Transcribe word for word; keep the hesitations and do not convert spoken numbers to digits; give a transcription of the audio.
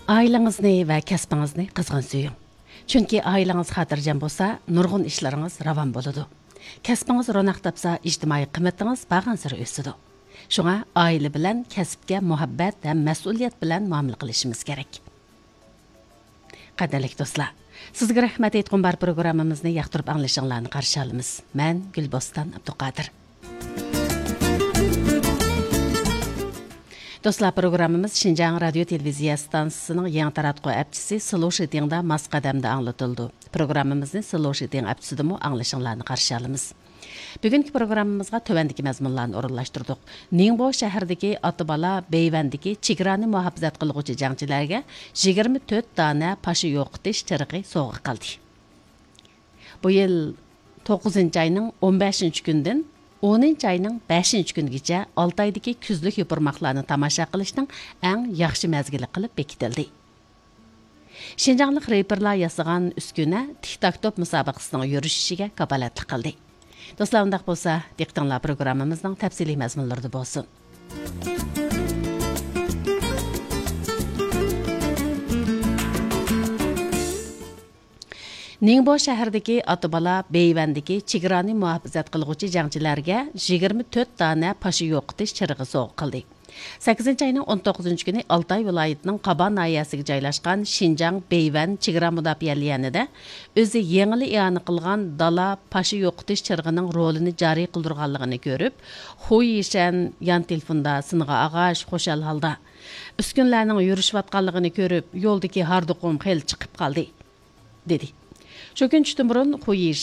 Ailənizni və kəsbinizni qızğın söyün. Çünki ailəniz xatircəm bolsa, nurgun işləriniz ravan boludu. Kəsbiniz ronaq tapsa, ictimai qiymatınız bağansır ösüdü. Şuna aile bilan kəsbə muhabbət və məsuliyyət bilan muamele qilishimiz kerak. Qadirli dostlar, sizga rahmat aytgan bar programmamizni yoqtirib anglashinglarni qarshi olamiz. Men Gulbostan Abduqodir. Dostlar, programımız Şinjan Radio Televiziya stansiyasının yangi taratquv apchisi Slow Shitingda mas qadamda anglatıldı. Programımızın Slow Shiting apchisidami anglashinglarni qarshi olamiz. Bugungi programmamizga tövəndiki məzmunlarni o'rinlashtirdik. Ningbo shahridagi Otibala Beyvandagi chegarani muhofazat qilguvchi jangchilarga yigirma to'rt dona pashi yo'qotish chirig'i sovg'a qildi. Bu yil to'qqizinchi oyning o'n beshinchi kundan o'ninchi oyning beshinchi kunigacha olti oydagi kuzlik yupurmoqlarni tomosha qilishning eng yaxshi mazgili qilib bekitildi. Shinjanlik reperlar yasagan uskuna TikTok top musobaqasining yurishiga kafolatlik qildi. Dostlar, undaq bolsa, diqqətinizlər proqramımızın təfsili məzmunlarında bolsun. Ningbo shahridagi Otibala Beyvandagi chegarani muhofazat qilguvchi jangchilarga yigirma to'rt dona pashi yo'qotish chirig'i sovg'a qildi. sakkizinchi oyning o'n to'qqizinchi kuni Altay viloyatining Qaban nahiyasiga joylashgan Shinjang Beyvan chegara mudofaa liyanida o'zi yengili i'ona qilgan dala pashi yo'qotish chirig'ining rolini joriy qildirganligini ko'rib, Hu Yishan yan telefonda sinig'a ag'ash xo'shal holda uskunlarning yurishayotganligini ko'rib, yo'ldagi harduqum xel chiqib qoldi, dedi. Shu kun tushdan burun Hu Yishan